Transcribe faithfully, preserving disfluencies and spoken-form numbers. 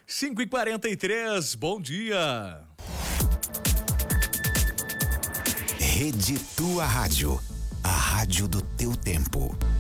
cinco e quarenta e três, bom dia. Rede Tua Rádio, a rádio do teu tempo.